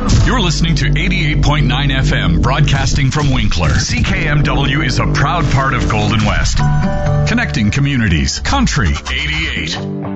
You're listening to 88.9 FM, broadcasting from Winkler. CKMW is a proud part of Golden West. Connecting communities. Country 88.